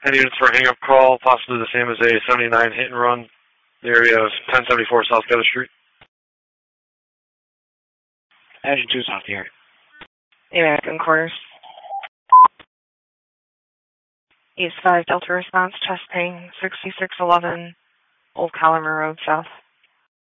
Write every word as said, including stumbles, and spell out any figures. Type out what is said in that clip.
ten units for a hang-up call, possibly the same as a seventy-nine hit and run. The area of ten seventy-four South Gather Street. Engine two South here. American quarters. East five Delta response, chest ping, sixty-six eleven, Old Colomer Road South.